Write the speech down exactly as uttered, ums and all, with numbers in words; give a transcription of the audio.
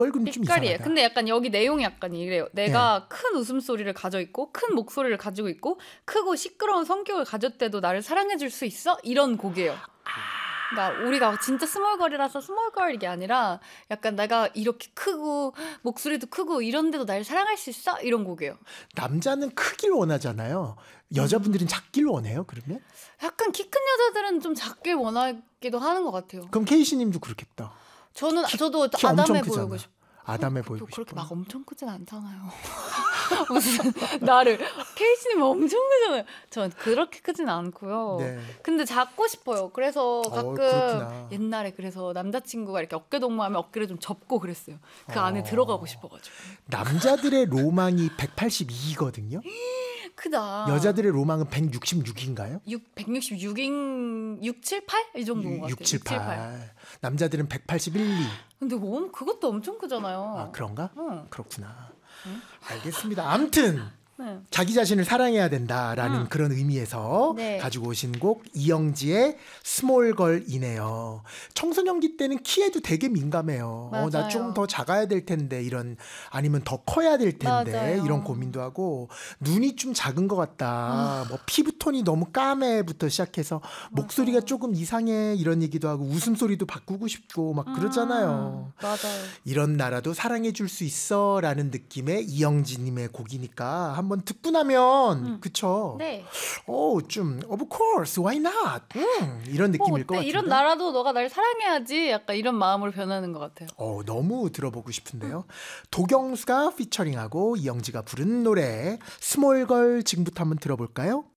얼굴이 좀 빛깔이에요. 이상하다. 근데 약간 여기 내용이 약간 이래요. 내가 네. 큰 웃음소리를 가져 있고 큰 목소리를 가지고 있고 크고 시끄러운 성격을 가졌대도 나를 사랑해줄 수 있어? 이런 곡이에요. 그러니까 우리가 진짜 스몰걸이라서 스몰걸 이게 아니라 약간 내가 이렇게 크고 목소리도 크고 이런데도 날 사랑할 수 있어? 이런 곡이에요. 남자는 크길 원하잖아요. 여자분들은 음. 작길 원해요? 그러면? 약간 키 큰 여자들은 좀 작길 원하기도 하는 것 같아요. 그럼 케이씨님도 그렇겠다. 저는 키, 저도 키 아담해 보이고 싶어. 아담해 보이고 싶어. 그렇게 막 엄청 크진 않잖아요. 무슨 나를 케이씨님 엄청 크잖아요. 전 그렇게 크진 않고요. 네. 근데 작고 싶어요. 그래서 가끔 어, 옛날에 그래서 남자친구가 이렇게 어깨 동무하면 어깨를 좀 접고 그랬어요. 그 어. 안에 들어가고 싶어가지고. 남자들의 로망이 백팔십이거든요. 크다. 여자들의 로망은 백육십육인가요? 육, 백육십육인 육, 칠, 팔? 이 정도인 것 같아요. 육, 칠, 팔. 남자들은 백팔십일, 이. 근데 뭐 그것도 엄청 크잖아요. 아 그런가? 응. 그렇구나. 응? 알겠습니다. 아무튼 네. 자기 자신을 사랑해야 된다라는 응. 그런 의미에서 네. 가지고 오신 곡 이영지의 스몰걸이네요. 청소년기 때는 키에도 되게 민감해요. 어, 나 좀 더 작아야 될 텐데 이런 아니면 더 커야 될 텐데 맞아요. 이런 고민도 하고 눈이 좀 작은 것 같다. 어. 뭐 피부톤이 너무 까매부터 시작해서 맞아. 목소리가 조금 이상해 이런 얘기도 하고 웃음소리도 바꾸고 싶고 막 그러잖아요. 음, 맞아요. 이런 나라도 사랑해 줄 수 있어 라는 느낌의 이영지님의 곡이니까 한번 듣고 나면 음. 그쵸? 네. 오, 좀 of course, why not? 음, 이런 느낌일 뭐 것 같은데. 이런 나라도 너가 날 사랑해야지 약간 이런 마음으로 변하는 것 같아요. 어, 너무 들어보고 싶은데요. 음. 도경수가 피처링하고 이영지가 부른 노래 스몰걸 지금부터 한번 들어볼까요?